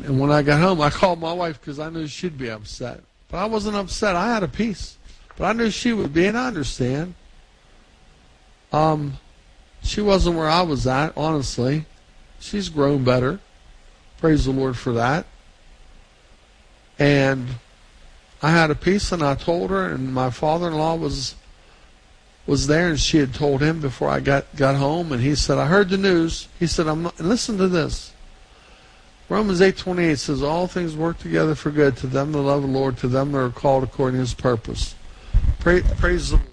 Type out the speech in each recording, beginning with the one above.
And when I got home, I called my wife because I knew she'd be upset. But I wasn't upset. I had a peace. But I knew she would be, and I understand. She wasn't where I was at, honestly. She's grown better. Praise the Lord for that. And I had a peace, and I told her, and my father-in-law was there, and she had told him before I got home, and he said, I heard the news. He said, and listen to this. Romans 8:28 says, all things work together for good to them that love the Lord, to them that are called according to his purpose. Praise the Lord.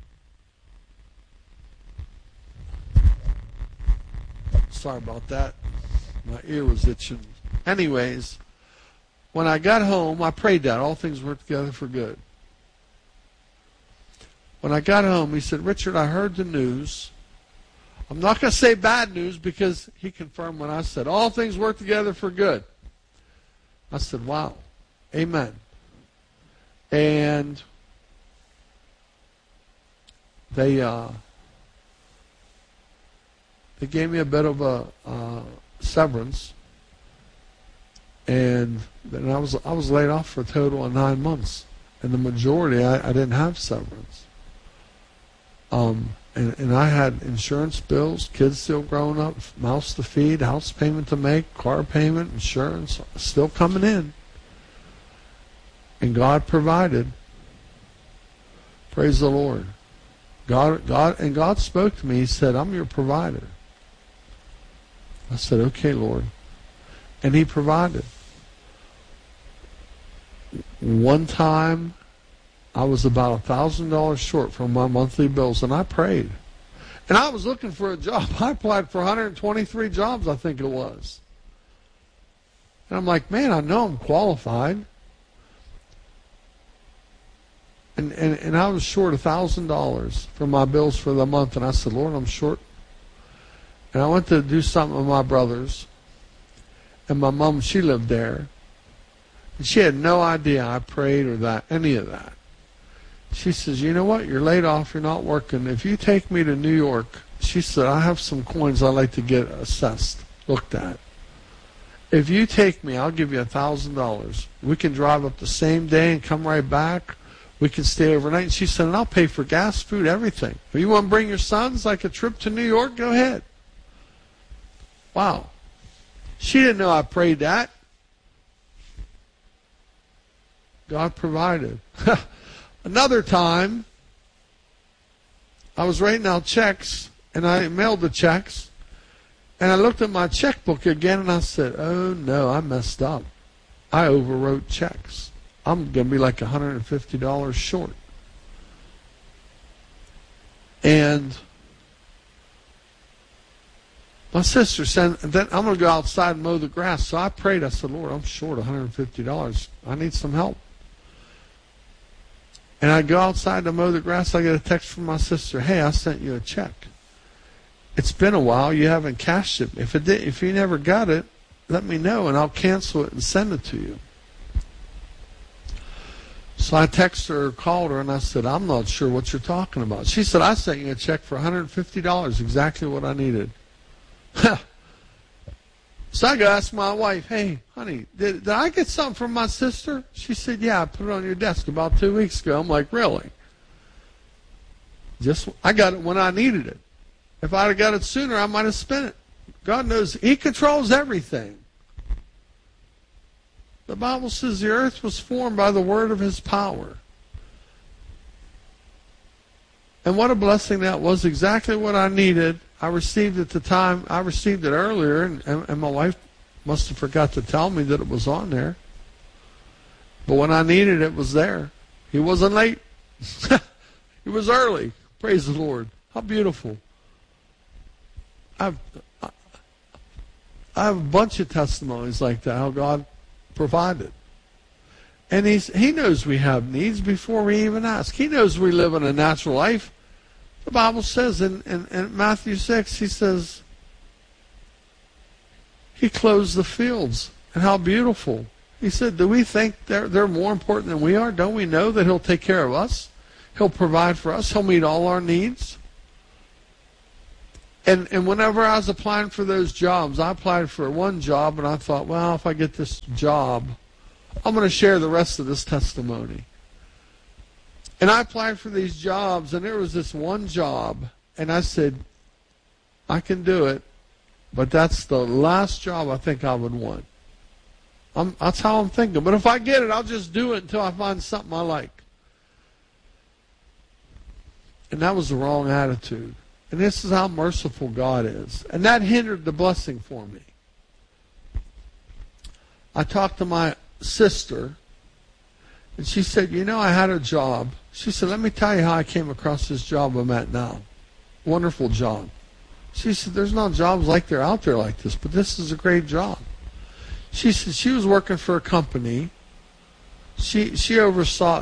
Sorry about that. My ear was itching. Anyways, when I got home, I prayed that all things work together for good. When I got home, he said, Richard, I heard the news. I'm not going to say bad news because he confirmed what I said. All things work together for good. I said, wow. Amen. And they gave me a bit of a severance, and then I was laid off for a total of 9 months, and the majority I didn't have severance. And I had insurance bills, kids still growing up, mouths to feed, house payment to make, car payment, insurance still coming in, and God provided. Praise the Lord. God spoke to me. He said, I'm your provider. I said, okay, Lord. And he provided. One time, I was about $1,000 short from my monthly bills, and I prayed. And I was looking for a job. I applied for 123 jobs, I think it was. And I'm like, man, I know I'm qualified. And I was short $1,000 for my bills for the month, and I said, Lord, I'm short. And I went to do something with my brothers, and my mom, she lived there, and she had no idea I prayed or any of that. She says, you know what, you're laid off, you're not working. If you take me to New York, she said, I have some coins I'd like to get assessed, looked at. If you take me, I'll give you $1,000. We can drive up the same day and come right back. We can stay overnight. And she said, and I'll pay for gas, food, everything. If you want to bring your sons, like a trip to New York, go ahead. Wow. She didn't know I prayed that. God provided. Another time, I was writing out checks, and I mailed the checks, and I looked at my checkbook again, and I said, oh, no, I messed up. I overwrote checks. I'm going to be like $150 short. And my sister said, then I'm going to go outside and mow the grass. So I prayed. I said, Lord, I'm short $150. I need some help. And I go outside to mow the grass. I get a text from my sister. Hey, I sent you a check. It's been a while. You haven't cashed it. If you never got it, let me know, and I'll cancel it and send it to you. So I texted her or called her, and I said, I'm not sure what you're talking about. She said, I sent you a check for $150, exactly what I needed. So I go ask my wife, hey, honey, did I get something from my sister? She said, yeah, I put it on your desk about 2 weeks ago. I'm like, really? I got it when I needed it. If I'd have got it sooner, I might have spent it. God knows, he controls everything. The Bible says the earth was formed by the word of his power. And what a blessing that was, exactly what I needed. I received it at the time. I received it earlier, and my wife must have forgot to tell me that it was on there. But when I needed it, it was there. He wasn't late. He was early. Praise the Lord. How beautiful. I have a bunch of testimonies like that, how God provided. And he knows we have needs before we even ask. He knows we live in a natural life. The Bible says in Matthew 6, he says, he clothes the fields. And how beautiful. He said, do we think they're more important than we are? Don't we know that he'll take care of us? He'll provide for us. He'll meet all our needs. And whenever I was applying for those jobs, I applied for one job, and I thought, well, if I get this job, I'm going to share the rest of this testimony. And I applied for these jobs, and there was this one job, and I said, I can do it, but that's the last job I think I would want. That's how I'm thinking. But if I get it, I'll just do it until I find something I like. And that was the wrong attitude. And this is how merciful God is. And that hindered the blessing for me. I talked to my sister, and she said, you know, I had a job. She said, let me tell you how I came across this job I'm at now. Wonderful job. She said, there's no jobs like they're out there like this, but this is a great job. She said she was working for a company. She oversaw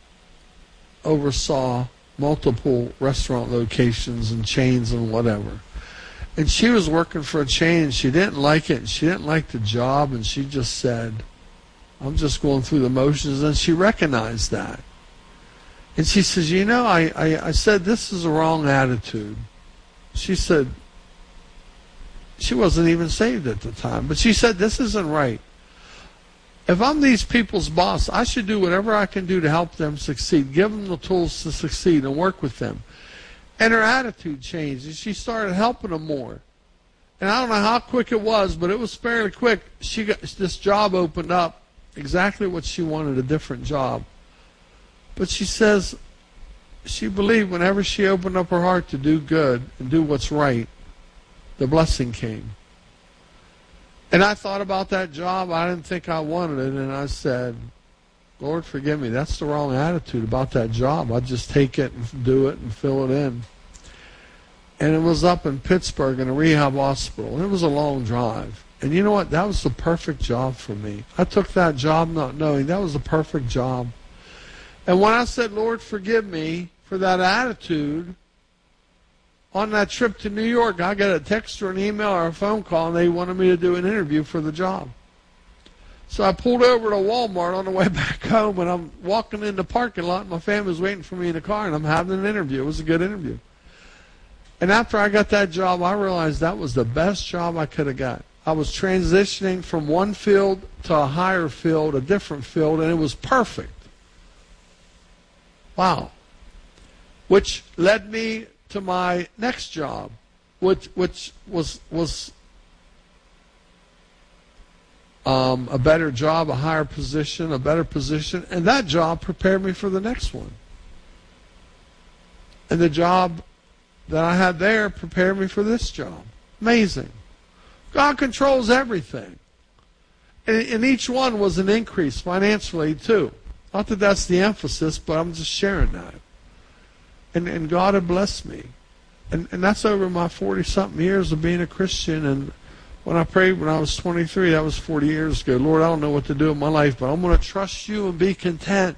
multiple restaurant locations and chains and whatever. And she was working for a chain, and she didn't like it, and she didn't like the job, and she just said, I'm just going through the motions, and she recognized that. And she says, you know, I said this is a wrong attitude. She said, she wasn't even saved at the time, but she said, this isn't right. If I'm these people's boss, I should do whatever I can do to help them succeed, give them the tools to succeed and work with them. And her attitude changed, and she started helping them more. And I don't know how quick it was, but it was fairly quick. She got this job opened up, exactly what she wanted, a different job. But she says she believed whenever she opened up her heart to do good and do what's right, the blessing came. And I thought about that job. I didn't think I wanted it. And I said, Lord, forgive me. That's the wrong attitude about that job. I'd just take it and do it and fill it in. And it was up in Pittsburgh in a rehab hospital. And it was a long drive. And you know what? That was the perfect job for me. I took that job not knowing that was the perfect job. And when I said, Lord, forgive me for that attitude, on that trip to New York, I got a text or an email or a phone call, and they wanted me to do an interview for the job. So I pulled over to Walmart on the way back home, and I'm walking in the parking lot, and my family's waiting for me in the car, and I'm having an interview. It was a good interview. And after I got that job, I realized that was the best job I could have got. I was transitioning from one field to a higher field, a different field, and it was perfect. Wow. Which led me to my next job, which was a better job, a higher position, a better position, and that job prepared me for the next one. And the job that I had there prepared me for this job. Amazing. God controls everything. And each one was an increase financially too. Not that that's the emphasis, but I'm just sharing that. And God had blessed me. And that's over my 40-something years of being a Christian. And when I prayed when I was 23, that was 40 years ago. Lord, I don't know what to do with my life, but I'm going to trust you and be content.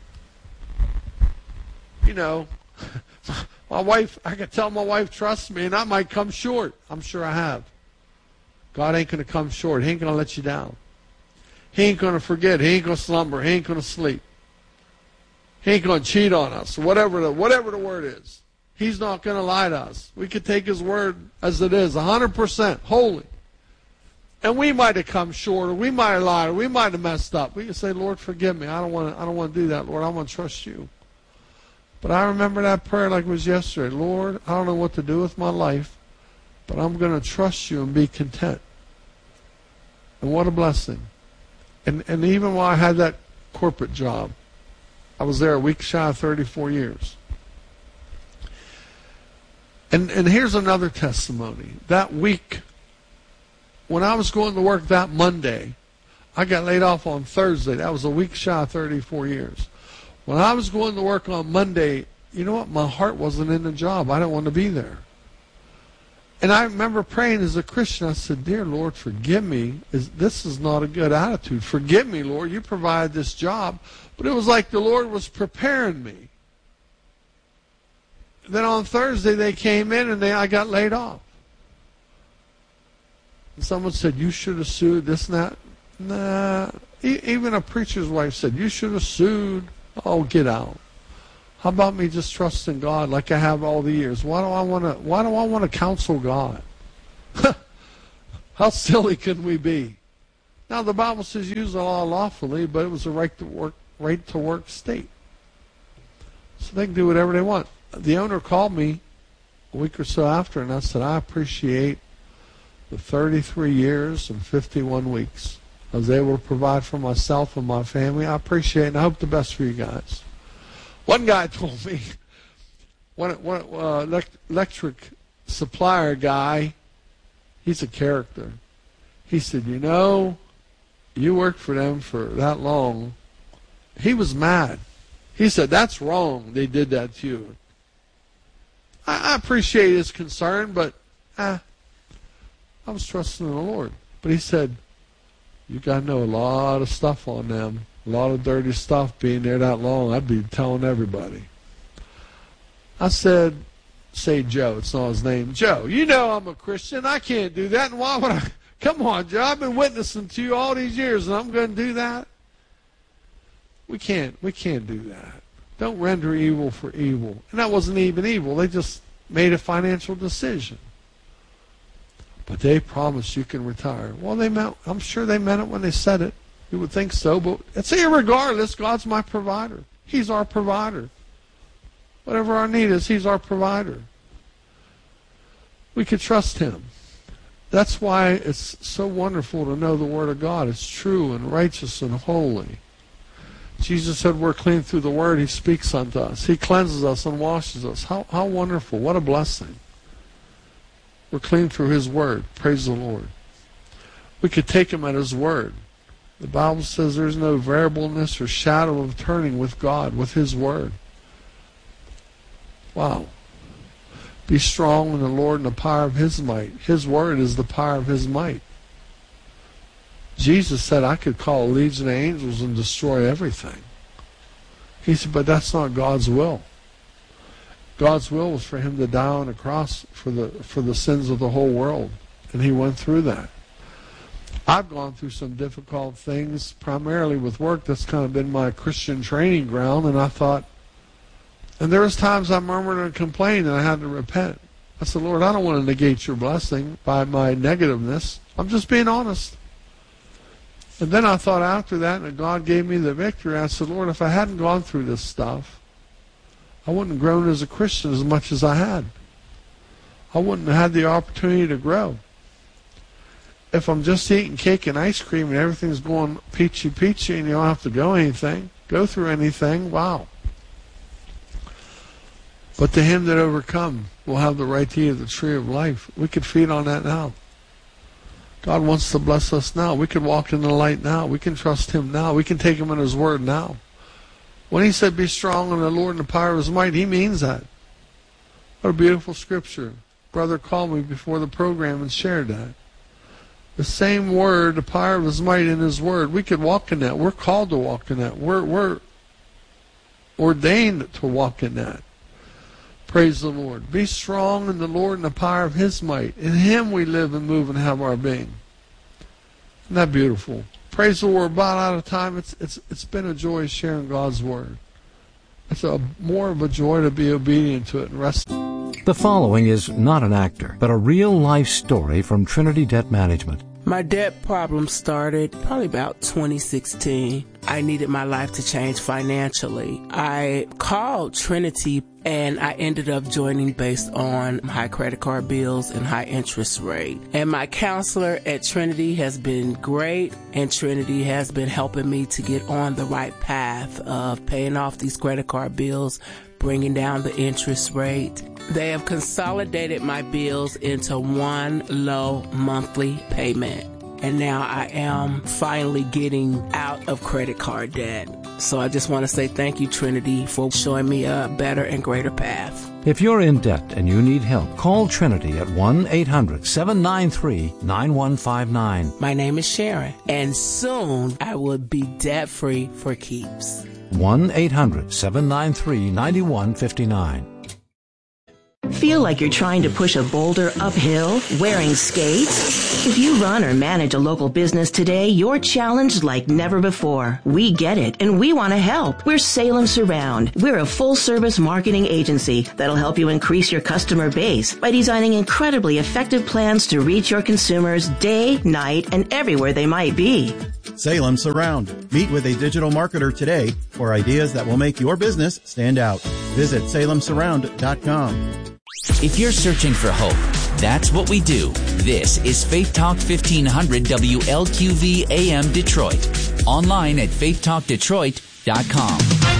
You know, my wife, I can tell my wife trusts me, and I might come short. I'm sure I have. God ain't going to come short. He ain't going to let you down. He ain't going to forget. He ain't going to slumber. He ain't going to sleep. He ain't going to cheat on us, whatever the word is. He's not going to lie to us. We could take his word as it is, 100% holy. And we might have come short, or we might have lied, or we might have messed up. We can say, Lord, forgive me. I don't want to do that, Lord. I want to trust you. But I remember that prayer like it was yesterday. Lord, I don't know what to do with my life, but I'm going to trust you and be content. And what a blessing. And even while I had that corporate job, I was there a week shy of 34 years. And here's another testimony. That week, when I was going to work that Monday, I got laid off on Thursday. That was a week shy of 34 years. When I was going to work on Monday, you know what? My heart wasn't in the job. I didn't want to be there. And I remember praying as a Christian. I said, Dear Lord, forgive me. This is not a good attitude. Forgive me, Lord. You provided this job. But it was like the Lord was preparing me. Then on Thursday they came in and I got laid off. And someone said, you should have sued this and that. Nah. Even a preacher's wife said, you should have sued. Oh, get out. How about me just trusting God like I have all the years? Why do I want to counsel God? How silly can we be? Now the Bible says use the law lawfully, but it was a right to work state. So they can do whatever they want. The owner called me a week or so after, and I said, I appreciate the 33 years and 51 weeks I was able to provide for myself and my family. I appreciate it, and I hope the best for you guys. One guy told me, one electric supplier guy, he's a character. He said, you know, you worked for them for that long. He was mad. He said, that's wrong. They did that to you. I appreciate his concern, but I was trusting in the Lord. But he said, you got to know a lot of stuff on them, a lot of dirty stuff being there that long. I'd be telling everybody. I said, say Joe, it's not his name. Joe, you know I'm a Christian. I can't do that. And why would I? Come on, Joe. I've been witnessing to you all these years, and I'm going to do that? We can't do that. Don't render evil for evil. And that wasn't even evil. They just made a financial decision. But they promised you can retire. Well, I'm sure they meant it when they said it. You would think so, but it's irregardless. God's my provider. He's our provider. Whatever our need is, He's our provider. We could trust Him. That's why it's so wonderful to know the Word of God. It's true and righteous and holy. Jesus said we're clean through the Word He speaks unto us. He cleanses us and washes us. How wonderful. What a blessing. We're clean through His Word. Praise the Lord. We could take Him at His Word. The Bible says there's no variableness or shadow of turning with God, with His Word. Wow. Be strong in the Lord and the power of His might. His Word is the power of His might. Jesus said I could call a legion of angels and destroy everything. He said, but that's not God's will. God's will was for Him to die on a cross for the sins of the whole world. And He went through that. I've gone through some difficult things, primarily with work. That's kind of been my Christian training ground. And I thought, and there was times I murmured and complained and I had to repent. I said, Lord, I don't want to negate your blessing by my negativeness. I'm just being honest. And then I thought after that, and God gave me the victory, I said, Lord, if I hadn't gone through this stuff, I wouldn't have grown as a Christian as much as I had. I wouldn't have had the opportunity to grow. If I'm just eating cake and ice cream and everything's going peachy and you don't have to go through anything, wow. But to him that overcome will have the right to eat of the tree of life. We could feed on that now. God wants to bless us now. We can walk in the light now. We can trust Him now. We can take Him in His Word now. When He said, be strong in the Lord and the power of His might, He means that. What a beautiful scripture. Brother called me before the program and shared that. The same Word, the power of His might in His Word, we could walk in that. We're called to walk in that. We're ordained to walk in that. Praise the Lord. Be strong in the Lord and the power of His might. In Him we live and move and have our being. Isn't that beautiful? Praise the Lord. About out of time. It's been a joy sharing God's Word. It's more of a joy to be obedient to it and rest. The following is not an actor, but a real-life story from Trinity Debt Management. My debt problem started probably about 2016. I needed my life to change financially. I called Trinity and I ended up joining based on high credit card bills and high interest rate. And my counselor at Trinity has been great, and Trinity has been helping me to get on the right path of paying off these credit card bills, bringing down the interest rate. They have consolidated my bills into one low monthly payment. And now I am finally getting out of credit card debt. So I just want to say thank you, Trinity, for showing me a better and greater path. If you're in debt and you need help, call Trinity at 1-800-793-9159. My name is Sharon, and soon I will be debt-free for keeps. 1-800-793-9159. Feel like you're trying to push a boulder uphill wearing skates? If you run or manage a local business today, you're challenged like never before. We get it, and we want to help. We're Salem Surround. We're a full-service marketing agency that'll help you increase your customer base by designing incredibly effective plans to reach your consumers day, night, and everywhere they might be. Salem Surround. Meet with a digital marketer today for ideas that will make your business stand out. Visit salemsurround.com. If you're searching for hope, that's what we do. This is Faith Talk 1500 WLQV AM Detroit. Online at faithtalkdetroit.com.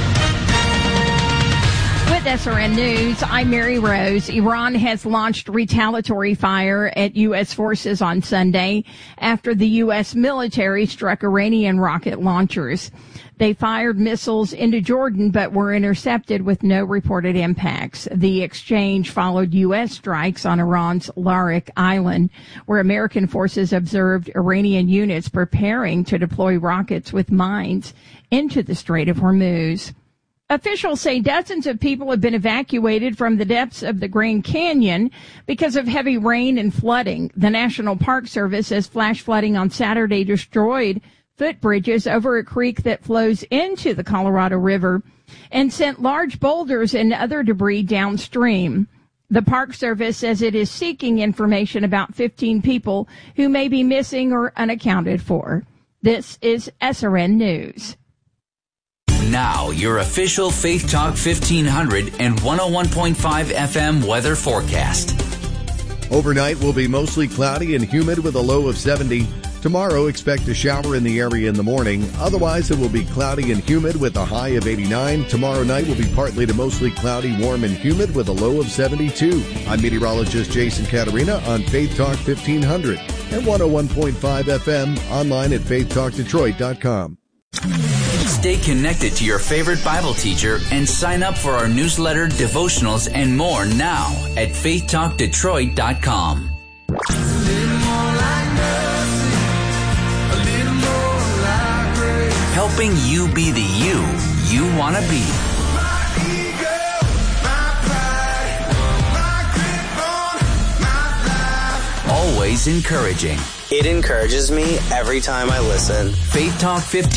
With SRN News, I'm Mary Rose. Iran has launched retaliatory fire at U.S. forces on Sunday after the U.S. military struck Iranian rocket launchers. They fired missiles into Jordan but were intercepted with no reported impacts. The exchange followed U.S. strikes on Iran's Larik Island, where American forces observed Iranian units preparing to deploy rockets with mines into the Strait of Hormuz. Officials say dozens of people have been evacuated from the depths of the Grand Canyon because of heavy rain and flooding. The National Park Service says flash flooding on Saturday destroyed footbridges over a creek that flows into the Colorado River and sent large boulders and other debris downstream. The Park Service says it is seeking information about 15 people who may be missing or unaccounted for. This is SRN News. Now, your official Faith Talk 1500 and 101.5 FM weather forecast. Overnight will be mostly cloudy and humid with a low of 70. Tomorrow, expect a shower in the area in the morning. Otherwise, it will be cloudy and humid with a high of 89. Tomorrow night will be partly to mostly cloudy, warm, and humid with a low of 72. I'm meteorologist Jason Caterina on Faith Talk 1500 and 101.5 FM, online at faithtalkdetroit.com. Stay connected to your favorite Bible teacher and sign up for our newsletter, devotionals, and more now at faithtalkdetroit.com. Helping you be the you want to be. Always encouraging. It encourages me every time I listen. Faith Talk 15.